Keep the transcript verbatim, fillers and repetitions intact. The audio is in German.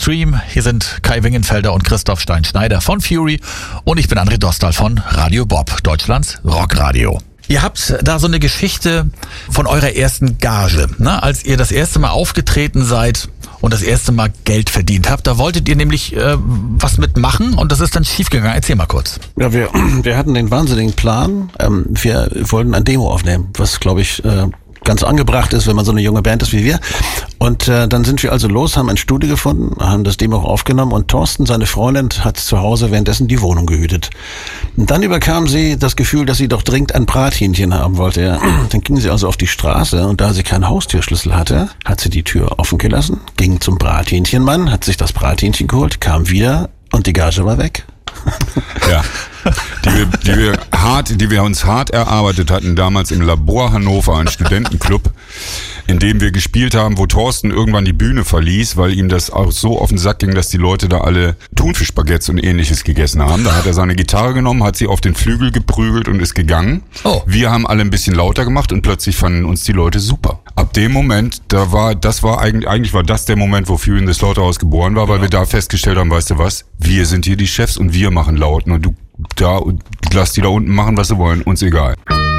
Stream. Hier sind Kai Wingenfelder und Christoph Stein-Schneider von Fury und ich bin André Dostal von Radio Bob, Deutschlands Rockradio. Ihr habt da so eine Geschichte von eurer ersten Gage, ne? Als ihr das erste Mal aufgetreten seid und das erste Mal Geld verdient habt. Da wolltet ihr nämlich äh, was mitmachen und das ist dann schiefgegangen. Erzähl mal kurz. Ja, wir, wir hatten den wahnsinnigen Plan. Ähm, wir wollten ein Demo aufnehmen, was, glaube ich, äh, ganz angebracht ist, wenn man so eine junge Band ist wie wir. Und äh, dann sind wir also los, haben ein Studio gefunden, haben das Demo auch aufgenommen und Thorsten, seine Freundin, hat zu Hause währenddessen die Wohnung gehütet. Und dann überkam sie das Gefühl, dass sie doch dringend ein Brathähnchen haben wollte. Dann ging sie also auf die Straße und da sie keinen Haustürschlüssel hatte, hat sie die Tür offen gelassen, ging zum Brathähnchenmann, hat sich das Brathähnchen geholt, kam wieder und die Gage war weg. Ja, die wir, die wir hart, die wir uns hart erarbeitet hatten, damals im Labor Hannover, ein Studentenclub, in dem wir gespielt haben, wo Thorsten irgendwann die Bühne verließ, weil ihm das auch so auf den Sack ging, dass die Leute da alle Thunfischbaguettes und ähnliches gegessen haben. Da hat er seine Gitarre genommen, hat sie auf den Flügel geprügelt und ist gegangen. Oh. Wir haben alle ein bisschen lauter gemacht und plötzlich fanden uns die Leute super. Ab dem Moment, da war, das war eigentlich, eigentlich war das der Moment, wo Fury in the Slaughterhouse geboren war, weil ja. wir da festgestellt haben, weißt du was, wir sind hier die Chefs und wir machen Lauten und du da, lass die da unten machen, was sie wollen, uns egal.